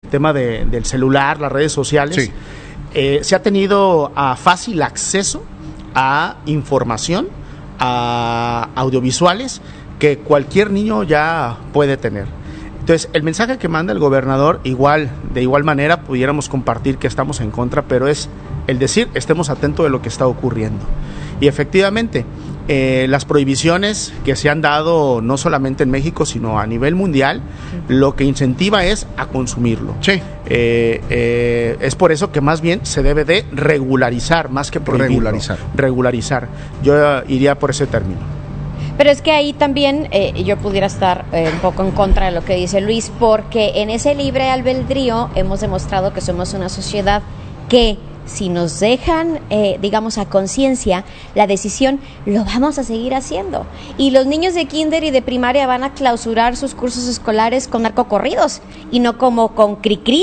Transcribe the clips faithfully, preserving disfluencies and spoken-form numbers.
tema de, del celular, las redes sociales, sí. eh, se ha tenido a fácil acceso a información, a audiovisuales que cualquier niño ya puede tener. Entonces, el mensaje que manda el gobernador, igual, de igual manera, pudiéramos compartir que estamos en contra, pero es el decir, estemos atentos de lo que está ocurriendo. Y efectivamente, eh, las prohibiciones que se han dado, no solamente en México, sino a nivel mundial, lo que incentiva es a consumirlo. Sí. Eh, eh, es por eso que más bien se debe de regularizar, más que prohibirlo. Regularizar. Regularizar. Yo uh, iría por ese término. Pero es que ahí también eh, yo pudiera estar eh, un poco en contra de lo que dice Luis, porque en ese libre albedrío hemos demostrado que somos una sociedad que si nos dejan, eh, digamos, a conciencia la decisión, lo vamos a seguir haciendo. Y los niños de kinder y de primaria van a clausurar sus cursos escolares con narcocorridos y no como con cri-cri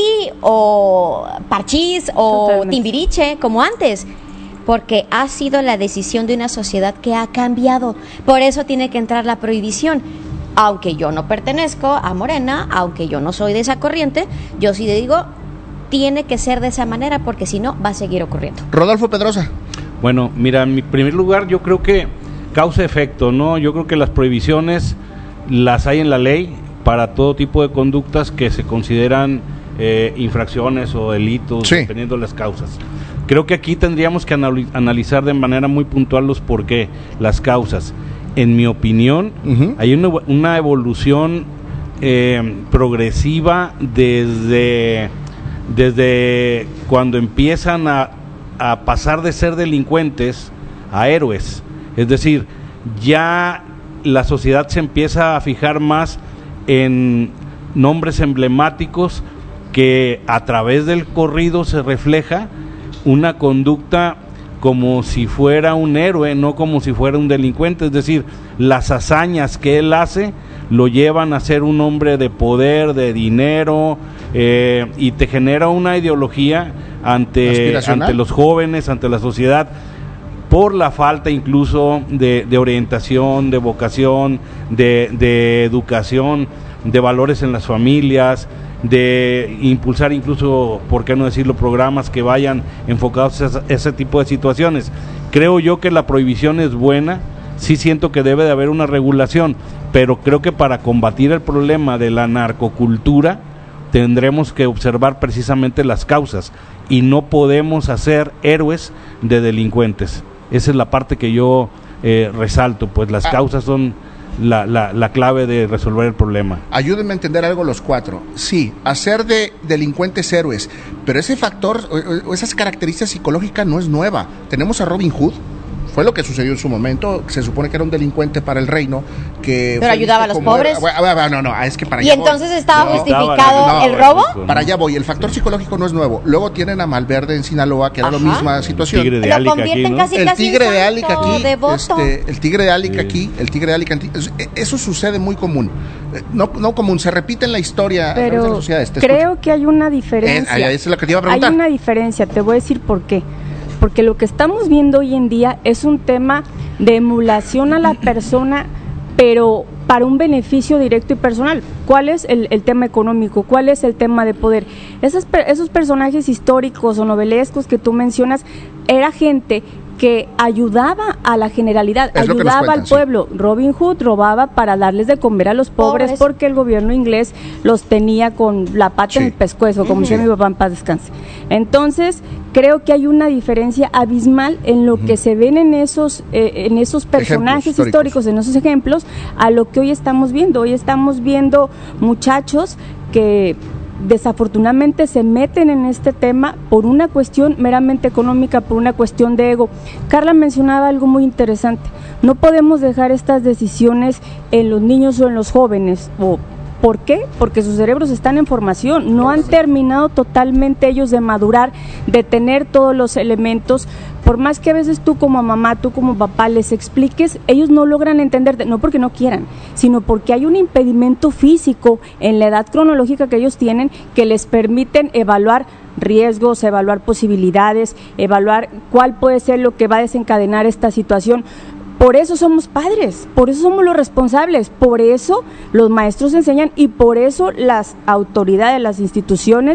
o parchís o Totalmente. timbiriche como antes, porque ha sido la decisión de una sociedad que ha cambiado. Por eso tiene que entrar la prohibición. Aunque yo no pertenezco a Morena, aunque yo no soy de esa corriente, yo sí le digo, tiene que ser de esa manera, porque si no, va a seguir ocurriendo. Rodolfo Pedrosa. Bueno, mira, en mi primer lugar, yo creo que causa-efecto, ¿no? Yo creo que las prohibiciones las hay en la ley para todo tipo de conductas que se consideran eh, infracciones o delitos, sí. dependiendo de las causas. Creo que aquí tendríamos que anal- analizar de manera muy puntual los por qué, las causas. En mi opinión, uh-huh. hay una, una evolución eh, progresiva desde... desde cuando empiezan a, a pasar de ser delincuentes a héroes. Es decir, ya la sociedad se empieza a fijar más en nombres emblemáticos que a través del corrido se refleja una conducta como si fuera un héroe, no como si fuera un delincuente. Es decir, las hazañas que él hace lo llevan a ser un hombre de poder, de dinero, eh, y te genera una ideología ante, ante los jóvenes, ante la sociedad, por la falta incluso de, de orientación, de vocación, de, de educación, de valores en las familias, de impulsar incluso, por qué no decirlo, programas que vayan enfocados a ese, ese tipo de situaciones. Creo yo que la prohibición es buena, sí siento que debe de haber una regulación, pero creo que para combatir el problema de la narcocultura tendremos que observar precisamente las causas y no podemos hacer héroes de delincuentes. Esa es la parte que yo eh, resalto, pues las ah. causas son la, la, la clave de resolver el problema. Ayúdenme a entender algo los cuatro. Sí, hacer de delincuentes héroes, pero ese factor o, o esas características psicológicas no es nueva. Tenemos a Robin Hood. Fue lo que sucedió en su momento. Se supone que era un delincuente para el reino que pero ayudaba a los pobres. Era, no, no, es que para y allá entonces voy. estaba no, justificado no, el robo. Para allá voy. El factor psicológico no es nuevo. Luego tienen a Malverde en Sinaloa, que era Ajá. la misma situación. El tigre de Álica aquí, ¿no? casi, el casi tigre de Álica aquí, de este, el tigre de Álica sí. aquí, el tigre de Álica aquí. Eso sucede muy común. No, no común, se repite en la historia pero de la sociedad. Este, creo escucho. que hay una diferencia. Eh, es lo que te iba a preguntar. Hay una diferencia. Te voy a decir por qué. Porque lo que estamos viendo hoy en día es un tema de emulación a la persona, pero para un beneficio directo y personal. ¿Cuál es el, el tema económico? ¿Cuál es el tema de poder? Esos, esos personajes históricos o novelescos que tú mencionas, era gente que ayudaba a la generalidad, es ayudaba cuentan, al pueblo. Sí. Robin Hood robaba para darles de comer a los pobres, pobres. porque el gobierno inglés los tenía con la pata sí. en el pescuezo, como decía uh-huh. mi papá, en paz descanse. Entonces, creo que hay una diferencia abismal en lo uh-huh. que se ven en esos, eh, en esos personajes históricos. históricos, en esos ejemplos, a lo que hoy estamos viendo. Hoy estamos viendo muchachos que desafortunadamente se meten en este tema por una cuestión meramente económica, por una cuestión de ego. Carla mencionaba algo muy interesante. No podemos dejar estas decisiones en los niños o en los jóvenes. O, ¿por qué? Porque sus cerebros están en formación, no han terminado totalmente ellos de madurar, de tener todos los elementos. Por más que a veces tú como mamá, tú como papá les expliques, ellos no logran entender, no porque no quieran, sino porque hay un impedimento físico en la edad cronológica que ellos tienen que les permiten evaluar riesgos, evaluar posibilidades, evaluar cuál puede ser lo que va a desencadenar esta situación. Por eso somos padres, por eso somos los responsables, por eso los maestros enseñan y por eso las autoridades, las instituciones